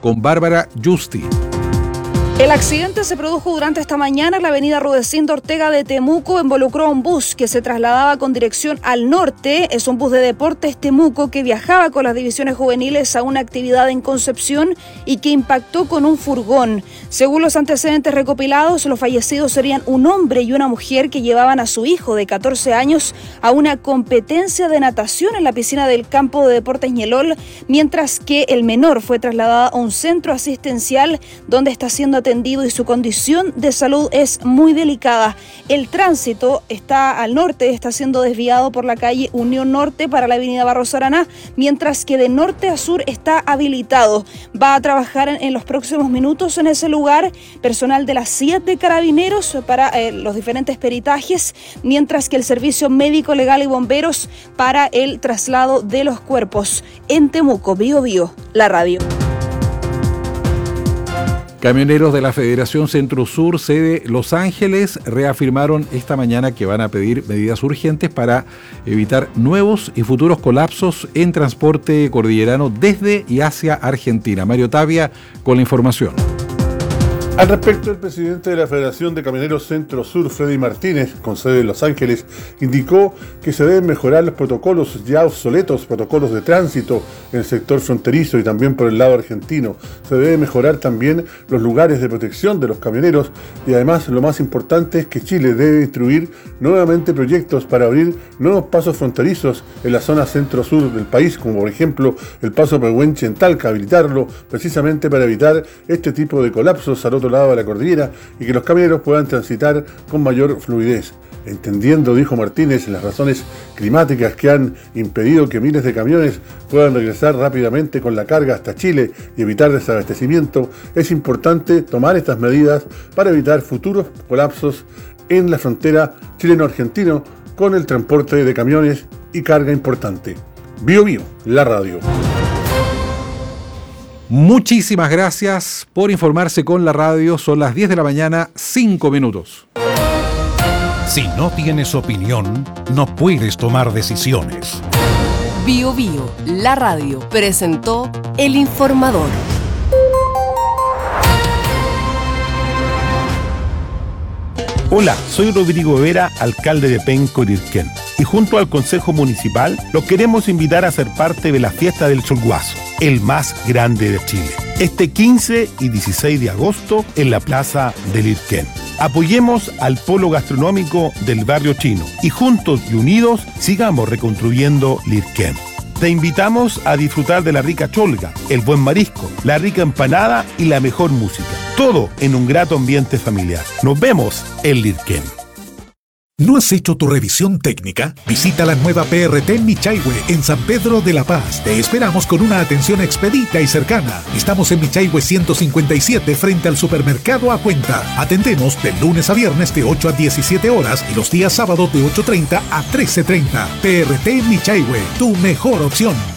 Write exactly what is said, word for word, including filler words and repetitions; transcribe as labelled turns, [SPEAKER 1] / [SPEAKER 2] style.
[SPEAKER 1] con Bárbara Justi.
[SPEAKER 2] El accidente se produjo durante esta mañana en la avenida Rudecindo Ortega de Temuco. Involucró a un bus que se trasladaba con dirección al norte. Es un bus de Deportes Temuco que viajaba con las divisiones juveniles a una actividad en Concepción y que impactó con un furgón. Según los antecedentes recopilados, los fallecidos serían un hombre y una mujer que llevaban a su hijo de catorce años a una competencia de natación en la piscina del campo de Deportes Ñelol, mientras que el menor fue trasladado a un centro asistencial donde está siendo atendido y su condición de salud es muy delicada. El tránsito está al norte, está siendo desviado por la calle Unión Norte para la avenida Barros Araná, mientras que de norte a sur está habilitado. Va a trabajar en, en los próximos minutos en ese lugar personal de las siete Carabineros para eh, los diferentes peritajes, mientras que el Servicio Médico Legal y Bomberos para el traslado de los cuerpos. En Temuco, Bío Bío, la radio.
[SPEAKER 1] Camioneros de la Federación Centro Sur, sede Los Ángeles, reafirmaron esta mañana que van a pedir medidas urgentes para evitar nuevos y futuros colapsos en transporte cordillerano desde y hacia Argentina. Mario Tapia con la información.
[SPEAKER 3] Al respecto, el presidente de la Federación de Camioneros Centro Sur, Freddy Martínez, con sede en Los Ángeles, indicó que se deben mejorar los protocolos ya obsoletos, protocolos de tránsito en el sector fronterizo y también por el lado argentino. Se debe mejorar también los lugares de protección de los camioneros y además lo más importante es que Chile debe instruir nuevamente proyectos para abrir nuevos pasos fronterizos en la zona centro-sur del país, como por ejemplo el paso Pehuenche en Talca, habilitarlo precisamente para evitar este tipo de colapsos al otro lado de la cordillera y que los camioneros puedan transitar con mayor fluidez. Entendiendo, dijo Martínez, las razones climáticas que han impedido que miles de camiones puedan regresar rápidamente con la carga hasta Chile y evitar desabastecimiento, es importante tomar estas medidas para evitar futuros colapsos en la frontera chileno-argentino con el transporte de camiones y carga importante. Bío Bío, la radio.
[SPEAKER 1] Muchísimas gracias por informarse con la radio. Son las diez de la mañana, cinco minutos.
[SPEAKER 4] Si no tienes opinión, no puedes tomar decisiones.
[SPEAKER 5] Bío Bío, la radio, presentó El Informador.
[SPEAKER 6] Hola, soy Rodrigo Vera, alcalde de Penco, Lirquén, y junto al Consejo Municipal los queremos invitar a ser parte de la Fiesta del Cholguazo, el más grande de Chile, este quince y dieciséis de agosto en la Plaza de Lirquén. Apoyemos al polo gastronómico del barrio chino y juntos y unidos sigamos reconstruyendo Lirquén. Te invitamos a disfrutar de la rica cholga, el buen marisco, la rica empanada y la mejor música. Todo en un grato ambiente familiar. Nos vemos en Lirquén.
[SPEAKER 7] ¿No has hecho tu revisión técnica? Visita la nueva P R T Michaihue en San Pedro de la Paz. Te esperamos con una atención expedita y cercana. Estamos en Michaihue ciento cincuenta y siete frente al supermercado A Cuenta. Atendemos de lunes a viernes de ocho a diecisiete horas y los días sábados de ocho treinta a trece treinta. P R T Michaihue, tu mejor opción.